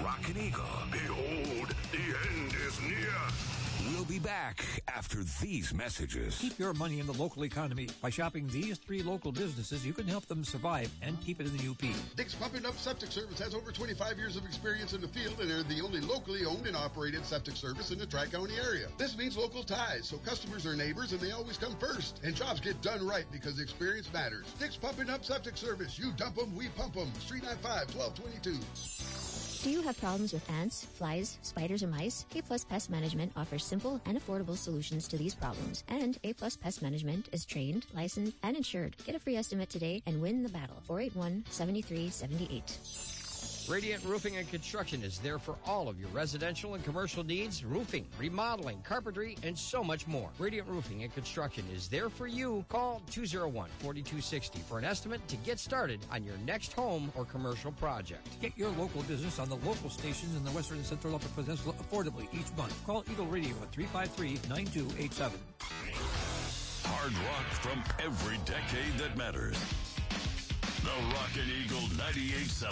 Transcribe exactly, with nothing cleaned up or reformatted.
Rockin' Eagle. Behold, the end is near. We'll be back after these messages. Keep your money in the local economy. By shopping these three local businesses, you can help them survive and keep it in the U P. Dick's Pumping Up Septic Service has over twenty-five years of experience in the field, and they're the only locally owned and operated septic service in the Tri-County area. This means local ties, so customers are neighbors and they always come first. And jobs get done right because experience matters. Dick's Pumping Up Septic Service. You dump them, we pump them. three nine five, one two two two. Do you have problems with ants, flies, spiders, or mice? A-Plus Pest Management offers simple and affordable solutions to these problems. And A-Plus Pest Management is trained, licensed, and insured. Get a free estimate today and win the battle. four eight one, seven three seven eight. Radiant Roofing and Construction is there for all of your residential and commercial needs, roofing, remodeling, carpentry, and so much more. Radiant Roofing and Construction is there for you. Call two oh one, four two six oh for an estimate to get started on your next home or commercial project. Get your local business on the local stations in the Western and Central Upper Peninsula affordably each month. Call Eagle Radio at three five three, nine two eight seven. Hard rock from every decade that matters. The Rockin' Eagle ninety-eight point seven.